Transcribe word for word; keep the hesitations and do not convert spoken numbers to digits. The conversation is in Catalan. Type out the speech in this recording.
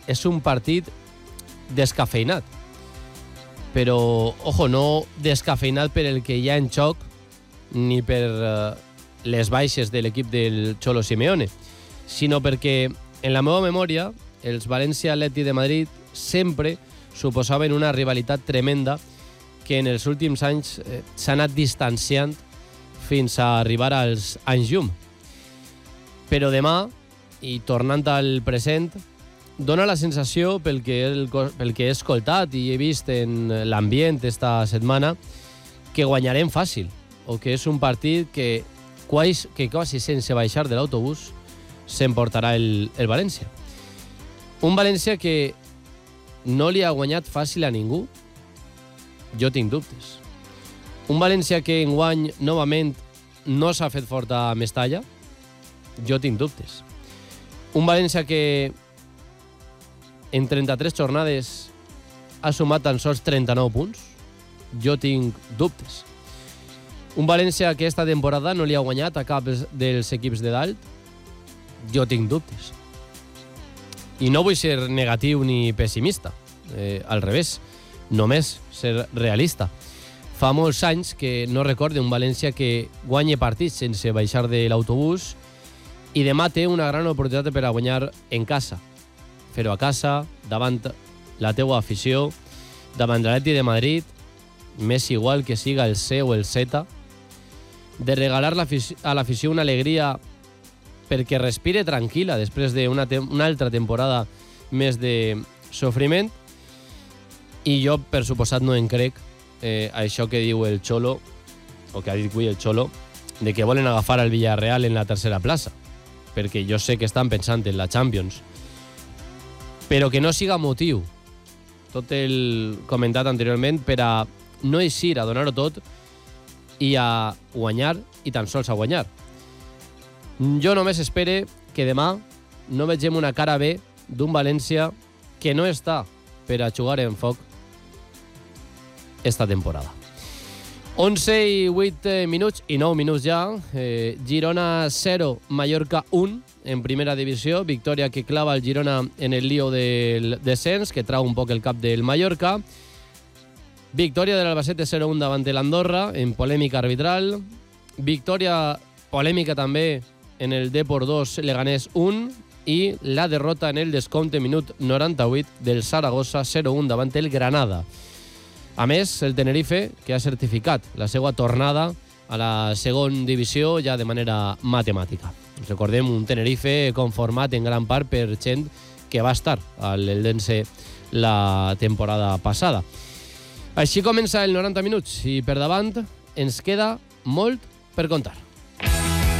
és un partit descafeinat. Però, ojo, no descafeinat per el que hi ha en xoc ni per eh, les baixes de l'equip del Cholo Simeone, sinó perquè, en la meva memòria, els València-Atleti de Madrid sempre suposaven una rivalitat tremenda que en els últims anys eh, s'ha anat distanciant fins a arribar als anys llum. Però demà, i tornant al present, dona la sensació, pel que, el, pel que he escoltat i he vist en l'ambient esta setmana, que guanyarem fàcil, o que és un partit que quasi, que quasi sense baixar de l'autobús s'emportarà el, el València. Un València que no li ha guanyat fàcil a ningú, jo tinc dubtes. Un València que enguany novament no s'ha fet fort a Mestalla, jo tinc dubtes. Un València que en trenta-tres jornades ha sumat tan sols trenta-nou punts, jo tinc dubtes. Un València que esta temporada no li ha guanyat a cap dels equips de dalt, jo tinc dubtes. I no vull ser negatiu ni pessimista, eh, al revés, només ser realista. Fa molts anys que no recorde un València que guanye partits sense baixar de l'autobús i demà té una gran oportunitat per a guanyar en casa. Fer-ho a casa, davant la teua afició, davant l'Atleti de Madrid, més igual que siga el C o el Z, de regalar a l'afició una alegria perquè respire tranquil·la després d'una una altra temporada més de sofriment. I jo, per suposat, no en crec eh, això que diu el Cholo, o que ha dit avui el Cholo, de que volen agafar el Villarreal en la tercera plaça, perquè jo sé que estan pensant en la Champions, però que no siga motiu, tot el comentat anteriorment, per a no eixir a donar-ho tot i a guanyar, i tan sols a guanyar. Jo només espere que demà no vegem una cara B d'un València que no està per a jugar en foc esta temporada. onze i vuit minuts i nou minuts ja. Eh, Girona zero, Mallorca un en primera divisió. Victòria que clava el Girona en el lío del descens, que trau un poc el cap del Mallorca. Victòria de l'Albacete zero un davant de l'Andorra en polèmica arbitral. Victòria polèmica també en el Depor dos, Leganés un, i la derrota en el descompte minut noranta-vuit del Saragossa zero un davant el Granada. A més, el Tenerife, que ha certificat la seva tornada a la segona divisió ja de manera matemàtica. Recordem un Tenerife conformat en gran part per gent que va estar al Eldense la temporada passada. Així comença el noranta minuts i per davant ens queda molt per contar.